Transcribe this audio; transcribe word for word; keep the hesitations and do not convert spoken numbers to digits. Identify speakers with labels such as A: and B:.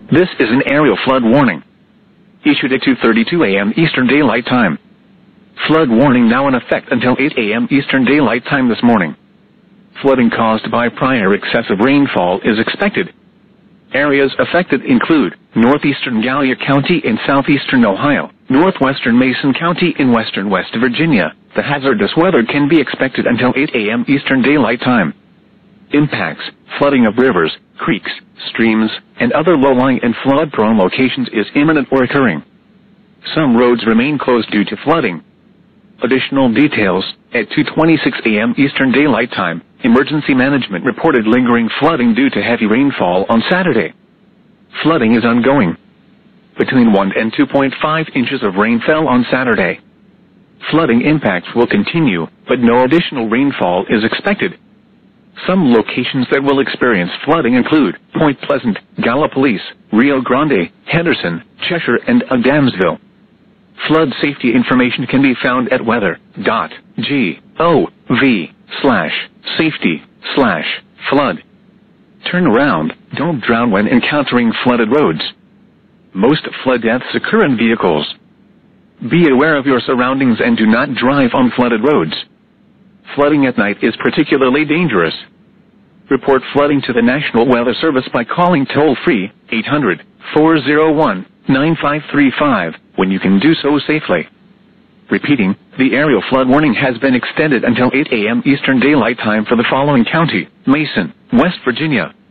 A: This is an aerial flood warning, issued at two thirty-two a m Eastern Daylight Time. Flood warning now in effect until eight a m Eastern Daylight Time this morning. Flooding caused by prior excessive rainfall is expected. Areas affected include northeastern Gallia County in southeastern Ohio, northwestern Mason County in western West Virginia. The hazardous weather can be expected until eight a m Eastern Daylight Time. Impacts: flooding of rivers, creeks, streams, and other low-lying and flood-prone locations is imminent or occurring. Some roads remain closed due to flooding. Additional details: at two twenty-six a m Eastern Daylight Time, Emergency Management reported lingering flooding due to heavy rainfall on Saturday. Flooding is ongoing. Between one and two point five inches of rain fell on Saturday. Flooding impacts will continue, but no additional rainfall is expected. Some locations that will experience flooding include Point Pleasant, Gallipolis, Rio Grande, Henderson, Cheshire, and Adamsville. Flood safety information can be found at weather dot gov slash safety slash flood. Turn around, don't drown when encountering flooded roads. Most flood deaths occur in vehicles. Be aware of your surroundings and do not drive on flooded roads. Flooding at night is particularly dangerous. Report flooding to the National Weather Service by calling toll-free eight hundred, four oh one, nine five three five when you can do so safely. Repeating, the aerial flood warning has been extended until eight a m Eastern Daylight Time for the following county: Mason, West Virginia,